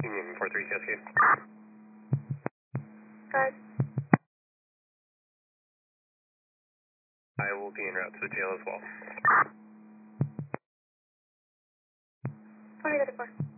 Union 43 Cascade. Guys. I will be en route to the jail as well. 2034.